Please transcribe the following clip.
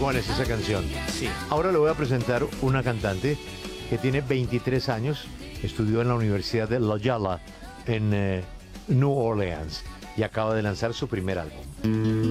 cuál es esa canción. Sí. Ahora le voy a presentar una cantante que tiene 23 años, estudió en la Universidad de Loyola en New Orleans y acaba de lanzar su primer álbum.